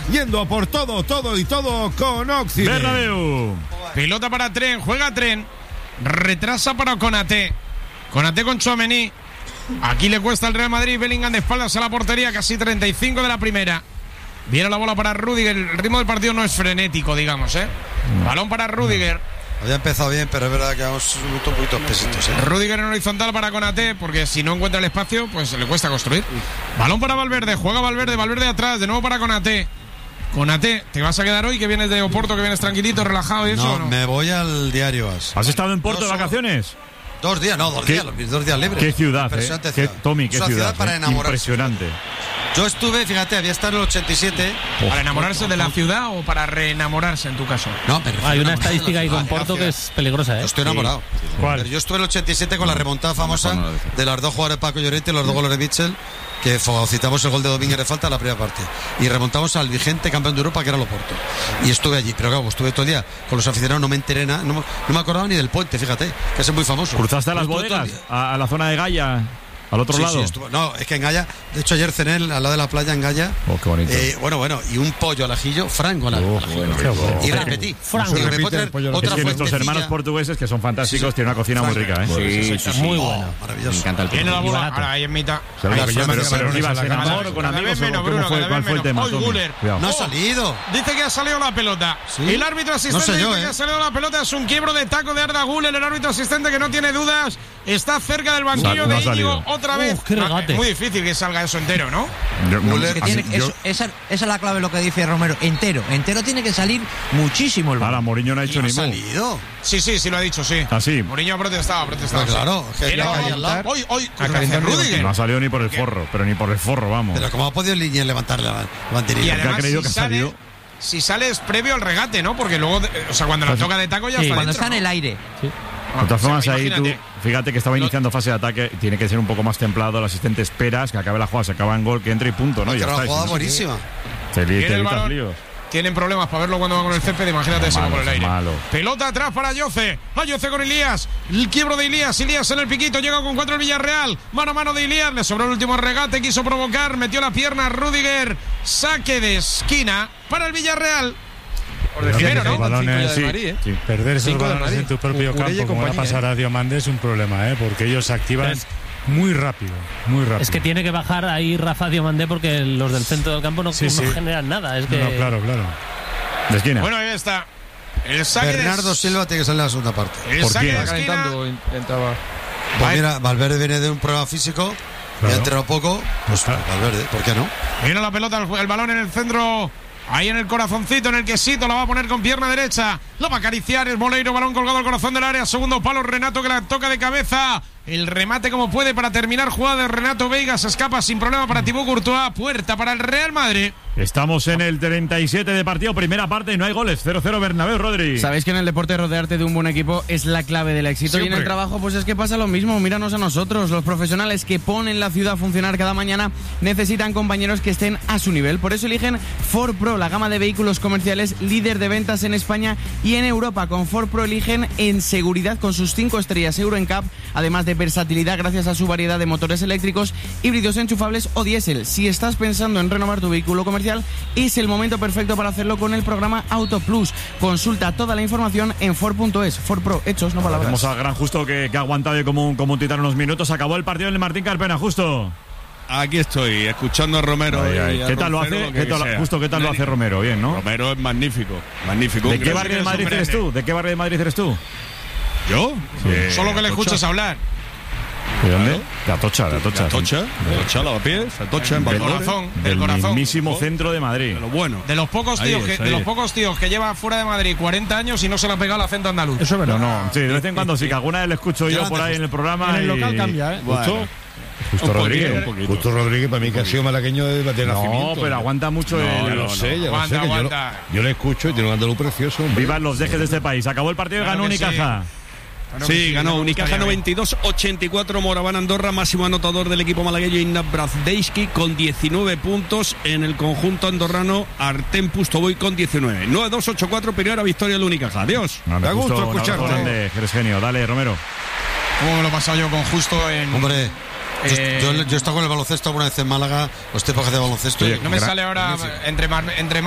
yendo a por todo con Occident. Bernabéu. Pelota para Tren, juega Tren. Retrasa para Konaté. Konaté con Tchouaméni. Aquí le cuesta al Real Madrid. Bellingham de espaldas a la portería, casi 35 de la primera. Viene la bola para Rüdiger. El ritmo del partido no es frenético, digamos, Balón para Rüdiger. Había empezado bien, pero es verdad que vamos un poquito pesitos, Rüdiger en horizontal para Konaté, porque si no encuentra el espacio, pues le cuesta construir. Balón para Valverde, juega Valverde atrás, de nuevo para Konaté. Konaté, ¿te vas a quedar hoy que vienes de Oporto, que vienes tranquilito, relajado y eso? No, ¿no? me voy al diario AS. ¿Has estado en Porto de vacaciones? 2 días, no, 2 días, los 2 días libres. Qué ciudad, Impresionante ciudad. Tommy, qué es una ciudad, para enamorarse. Impresionante. Yo estuve, fíjate, había estado en el 87. ¿Para enamorarse de la ciudad o para reenamorarse en tu caso? No, pero hay una estadística ahí con Porto que es peligrosa, Yo estoy enamorado. Sí. ¿Cuál? Pero yo estuve en el 87 con la remontada famosa de las 2 jugadores de Paco Llorente y los 2 goles de Mitchell, que citamos el gol de Domínguez de falta en la primera parte. Y remontamos al vigente campeón de Europa, que era el Oporto. Y estuve allí, pero claro, estuve todo el día con los aficionados, no me enteré nada, no me acordaba ni del puente, fíjate, que es muy famoso. ¿Cruzaste a las bodegas? ¿A la zona de Gaya? ¿Al otro lado? Sí, no, es que en Gaya, de hecho ayer cené al lado de la playa en Gaya. Oh, qué bonito. Bueno, y un pollo al ajillo, franco al ajillo. Y repetí. Franco. Y me puedo traer otra es que nuestros hermanos portugueses, que son fantásicos, tienen una cocina muy rica, Sí, muy buena. Maravilloso. Me encanta el Viene la pollo. bola, ahora ahí en mitad. Pero ibas en amor o con amigos, ¿cuál fue el tema? Hoy Güler. No ha salido. Dice que ha salido la pelota. ¿Sí? El árbitro asistente No sé yo, dice que ha salido la pelota. Es un quiebro de taco de Arda Güler. El árbitro asistente, que no tiene dudas, está cerca del banquillo No ha de Íñigo salido. otra vez. Qué regate. Es muy difícil que salga eso entero, ¿no? Esa es la clave, lo que dice Romero. Entero tiene que salir muchísimo el balón. Ahora, Mourinho no ha hecho ¿No ha ni mu. salido? Sí, lo ha dicho, sí. ¿Ah, sí? Mourinho ha protestado. Pues claro, que Viene ya la hay al lado. bola. Hoy, No Rüdiger. ha salido ni por el forro, pero ni por el forro, vamos. Pero ¿cómo ha podido Liniers levantar la Y banderilla? ha además, creído que ha salido. si sales previo al regate, ¿no? Porque luego, cuando la toca de taco ya Sí, está Cuando dentro, está en ¿no? el aire. De todas formas, ahí tú, imagínate. fíjate que estaba iniciando fase de ataque, tiene que ser un poco más templado. El asistente esperas que acabe la jugada, se acaba en gol, que entre y punto, ¿no? Que Ya era una está. jugada buenísima. Te Viene el evitas balón. líos. Tienen problemas para verlo cuando va con el césped. Imagínate si va por el aire. Malo. Pelota atrás para Yoce. A Yoce con Elías. El quiebro de Elías. Elías en el piquito. Llega con 4 el Villarreal. Mano a mano de Elías. Le sobró el último regate. Quiso provocar. Metió la pierna Rüdiger. Saque de esquina para el Villarreal. Primero, ¿no? Balones, Sí. perder esos 5 del balones Madrid. en tu propio Urella y campo, como va a compañía, pasar a Diomande, es un problema, porque ellos se activan muy rápido, muy rápido. Es que tiene que bajar ahí Rafa Diomandé, porque los del centro del campo no generan nada. Es que... No, claro. De esquina. Bueno, ahí está. El saque Bernardo Silva tiene que salir en la segunda parte. El ¿Por saque quién? de esquina. Intentaba. Pues mira, Valverde viene de un problema físico, Claro. ya entrenó poco, pues Valverde, ¿por qué no? Viene la pelota, el balón en el centro. Ahí en el corazoncito, en el quesito, la va a poner con pierna derecha. La va a acariciar el Moleiro, balón colgado al corazón del área. Segundo palo, Renato, que la toca de cabeza. El remate como puede para terminar jugada de Renato Veiga. Se escapa sin problema para Thibaut Courtois. Puerta para el Real Madrid. Estamos en el 37 de partido, primera parte y no hay goles. 0-0 Bernabéu, Rodri. Sabéis que en el deporte rodearte de un buen equipo es la clave del éxito. Siempre. Y en el trabajo pues es que pasa lo mismo. Míranos a nosotros, los profesionales que ponen la ciudad a funcionar cada mañana necesitan compañeros que estén a su nivel. Por eso eligen Ford Pro, la gama de vehículos comerciales líder de ventas en España y en Europa. Con Ford Pro eligen en seguridad con sus 5 estrellas Euro NCAP, además de versatilidad gracias a su variedad de motores eléctricos, híbridos enchufables o diésel. Si estás pensando en renovar tu vehículo comercial, es el momento perfecto para hacerlo con el programa Auto Plus. Consulta toda la información en Ford.es. Ford Pro, hechos, no palabras. Vamos al gran Justo que ha aguantado como un titán unos minutos. Acabó el partido en el Martín Carpena, Justo. Aquí estoy, escuchando a Romero. ¿Qué tal lo hace? Justo, ¿qué tal lo hace Romero? Bien, ¿no? Romero es magnífico. ¿De qué barrio de Madrid eres tú? ¿De qué barrio de Madrid eres tú? ¿Yo? Solo que le escuches hablar. ¿De dónde? De Atocha, de Atocha. Lavapiés, Atocha, en Del Valladolid. corazón, del Del corazón. mismísimo centro de Madrid. De lo bueno. De los pocos tíos que lleva fuera de Madrid 40 años y no se le ha pegado el acento andaluz. Eso es verdad. No. Sí, de vez en cuando sí, que alguna vez le escucho yo por ahí en el programa. En el local y... cambia, ¿eh? Justo Rodríguez. Justo Rodríguez, para mí que ha sido malagueño de nacimiento. No, pero aguanta mucho Ya lo sé, Aguanta. Yo le escucho y tiene un andaluz precioso. hombre. Vivan los dejes de este país. Acabó el partido y Claro ganó que sí. Unicaja. Sí, ganó me Unicaja gustaría 92-84, Moraván Andorra, máximo anotador del equipo malagueño Ignat Brazdeski con 19 puntos. En el conjunto andorrano, Artem Pustovoy con 19. 9-2-8-4, primera victoria del Unicaja. Adiós. Da gusto escucharte. Grande, eres genio. Dale, Romero. ¿Cómo me lo he pasado yo con Justo en... Hombre, yo he estado con el baloncesto alguna vez en Málaga, los tipos que hacen baloncesto. no me sale ahora entre